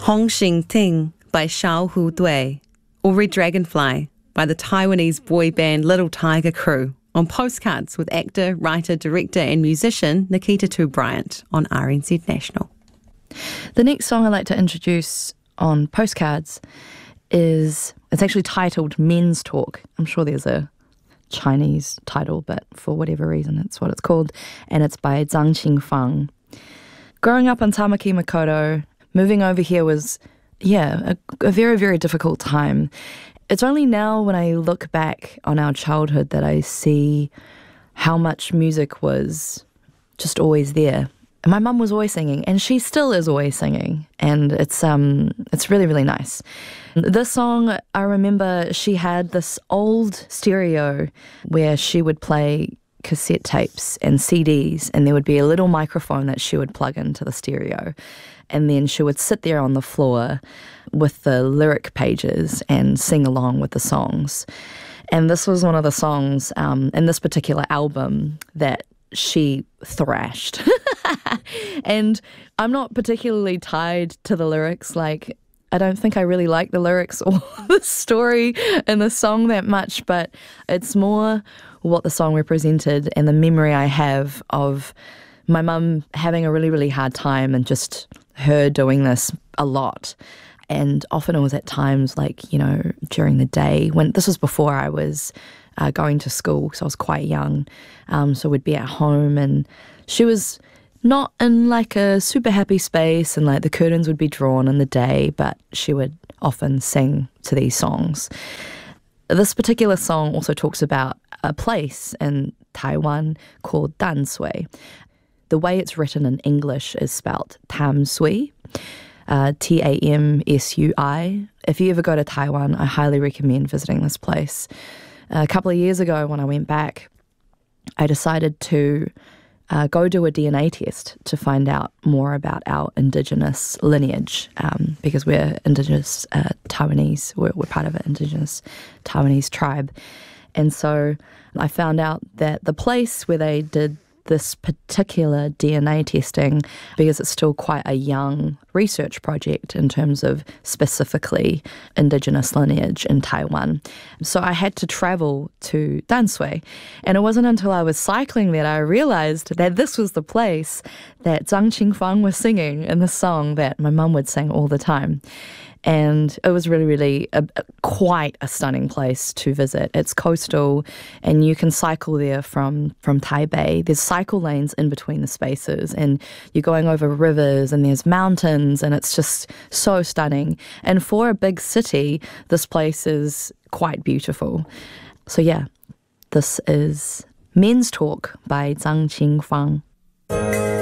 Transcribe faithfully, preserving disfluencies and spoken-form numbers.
Hong Xing Ting by Xiao Hu Dui, or Red Dragonfly by the Taiwanese boy band Little Tiger Crew on postcards with actor, writer, director and musician Nikita Tu Bryant on R N Z National. The next song I'd like to introduce on postcards is, it's actually titled Men's Talk. I'm sure there's a Chinese title, but for whatever reason it's what it's called, and it's by Zhang Qingfang. Growing up in Tamaki Makaurau, moving over here was, yeah, a, a very, very difficult time. It's only now when I look back on our childhood that I see how much music was just always there. And my mum was always singing, and she still is always singing, and it's um it's really, really nice. This song, I remember she had this old stereo where she would play cassette tapes and C Ds, and there would be a little microphone that she would plug into the stereo, and then she would sit there on the floor with the lyric pages and sing along with the songs. And this was one of the songs um, in this particular album that she thrashed. And I'm not particularly tied to the lyrics. Like, I don't think I really like the lyrics or the story in the song that much, but it's more what the song represented and the memory I have of my mum having a really, really hard time and just her doing this a lot. And often it was at times like, you know, during the day when this was before I was uh, going to school, so I was quite young. Um, so we'd be at home and she was not in like a super happy space and like the curtains would be drawn in the day, but she would often sing to these songs. This particular song also talks about a place in Taiwan called Dansui. The way it's written in English is spelt Tam Sui, uh, T A M S U I. If you ever go to Taiwan, I highly recommend visiting this place. A couple of years ago when I went back, I decided to uh, go do a D N A test to find out more about our Indigenous lineage, um, because we're Indigenous uh, Taiwanese, we're, we're part of an Indigenous Taiwanese tribe. And so I found out that the place where they did this particular D N A testing, because it's still quite a young research project in terms of specifically Indigenous lineage in Taiwan. So I had to travel to Dansui. And it wasn't until I was cycling that I realized that this was the place that Zhang Qingfang was singing in the song that my mum would sing all the time. And it was really, really a, a, quite a stunning place to visit. It's coastal and you can cycle there from, from Taipei. There's cycle lanes in between the spaces and you're going over rivers and there's mountains and it's just so stunning. And for a big city, this place is quite beautiful. So yeah, this is Men's Talk by Zhang Qingfang.